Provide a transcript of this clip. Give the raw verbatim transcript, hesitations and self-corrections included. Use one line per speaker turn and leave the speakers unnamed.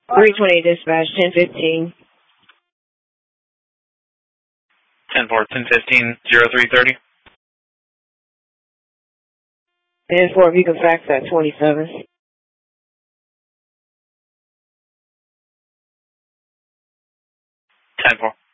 three twenty dispatch, ten fifteen.
ten four, ten fifteen, zero three thirty.
ten four, if you can fax that twenty-seven.
ten four.